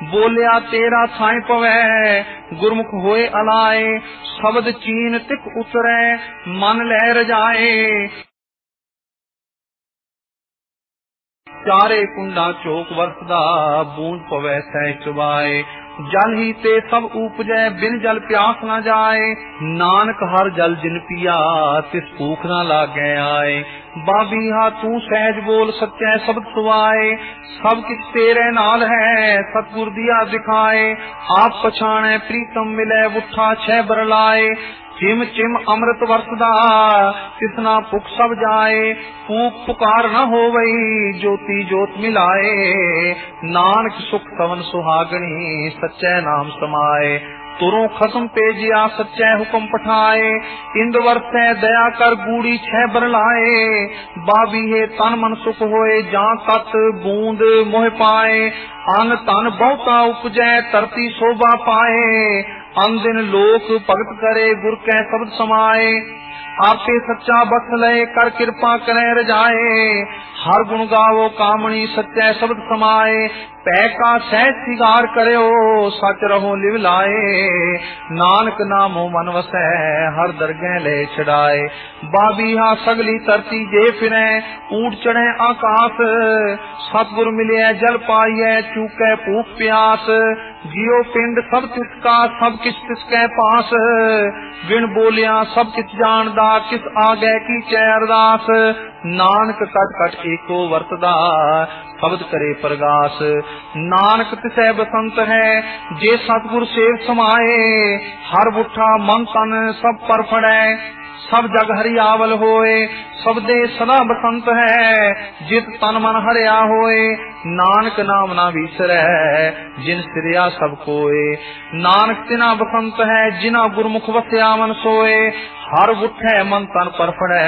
बोलिया तेरा थाई पवै गुरमुख होए अलाए, शब्द चीन तिक उतरै मन लै रजाए। चारे कुंडा चोक वरसदा बूंद पवै सह चुबाए, जल ही ते सब उपजै बिन जल प्यास न जाए। नानक हर जल जिन पिया तिस भूख न लागे आए, बाबी हा तू सहज बोल सच्चै शब्द सुवाए। सब किछ तेरे नाल है सतगुर दिया दिखाए, आप पछाणै प्रीतम मिलै उठा छह बरलाए। चिम चिम अमृत वरसदा तिसना भुख सब जाए, फूक पुकार न होवई ज्योति जोत मिलाए। नानक सुख सवन सुहागणी सच्चे नाम समाए, तुरों खसम पेजिया सच्चे हुक्म पठाए। इंद वरसै दया कर गूड़ी छह बरलाए, बाबी है तन मन सुख होए जां तत बूंद मोह पाए। अन तन बहुता उपजै धरती शोभा पाए, अन दिन लोक भगत करे गुर कै शब्द समाए। आपे सच्चा बख्श लय कर कृपा करे रजाए, हर गुण गावो कामणी सच्चे शब्द समाए। पै का सहज सिगार करयो सच रहो लिव लाए, नानक नामो मन वसै हर दरगह ले छड़ाए। बाबी हा सगली धरती जे फिरै ऊट चढ़े आकाश, सतगुर मिले जल पाइए चूकै भूख प्यास। जियो पिंड सब तिसका सब किस तिसके पास, बिन बोलिया सब किस जानदा किस आगे की कै अरदास। नानक कट कट एको वरतदा शब्द करे प्रगास, नानक तिसै बसंत है जे सतगुर सेव समाए। हर बुठा मन तन सब पर फड़ै सब जग हरियावल होए, सब दे सदा बसंत है जित तन मन हरिया होए। नानक नाम ना विसरै जिन सिरिया सब कोए, नानक तिना बसंत है जिना गुरमुख वस्या मन सोए। हर उठै मन तन पर फड़ै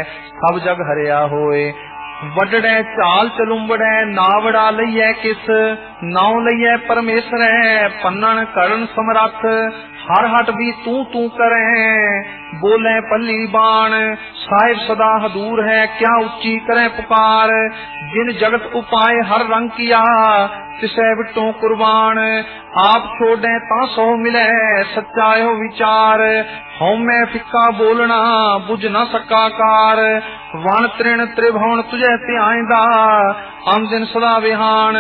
सब जग हरिया होए, वडड़ै चाल चलुंबड़ै नावड़ा लइयै किस। नाव लइयै परमेसरै पन्नन करन समरथ, हर हट भी तू करें बोले पल्ली बाण। साहिब सदा हदूर है क्या उच्ची करे पुकार, जिन जगत उपाय हर रंग किया तिसै विटों कुर्बान। आप छोड़े ता सो मिले सच्चा यो विचार, हौमै फिक्का बोलना बुझ न सका कार। वण तृण त्रिभुवन तुझे ध्याइंदा अन दिन सदा विहान,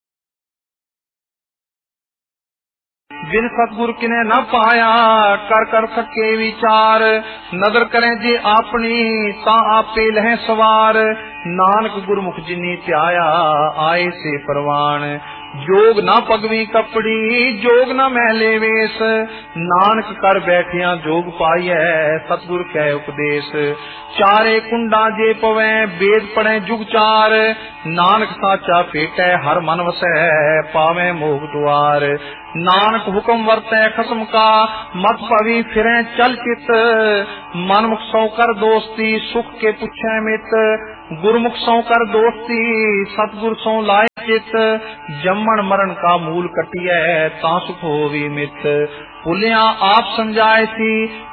बिन सतगुर किने न पाया कर कर थके विचार। नदर करें जे अपनी ता आपे लह सवार, नानक गुरमुख जिनी त्याया आए से परवान। जोग ना पगवी कपड़ी जोग ना मैले वेश, नानक कर बैठिया जोग पाइए सतगुर कै उपदेश। चारे कुंडा जे पवै वेद पढ़े जुग चार, नानक साचा फेटै हर मन वसै पावे मोग द्वार। नानक हुक्म वरतै खसम का मत पवी फिरै चल चित, मनमुख सौ कर दोस्ती सुख के पुछै मित। गुरमुख सौ कर दोस्ती सतगुर सौ लाए चित, जम्मन मरण का मूल कटिए ता सुख होवी मित। भुलिया आप समझाए सी